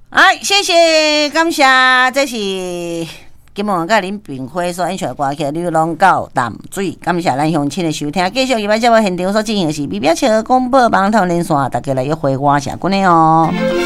哎，谢谢，感谢，这是金门甲林炳辉所演唱的歌曲《女郎到淡水》，感谢咱乡亲的收听。继续今摆节目现场所进行的是美表桥广播网头连线，大家来约会我社群的哦。